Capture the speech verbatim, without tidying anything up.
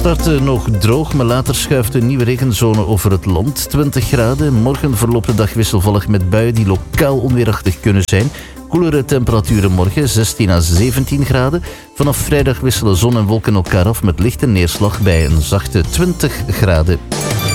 starten nog droog, maar later schuift een nieuwe regenzone over het land. twintig graden. Morgen verloopt de dag wisselvallig met buien die lokaal onweerachtig kunnen zijn. Koelere temperaturen morgen, zestien à zeventien graden. Vanaf vrijdag wisselen zon en wolken elkaar af met lichte neerslag bij een zachte twintig graden.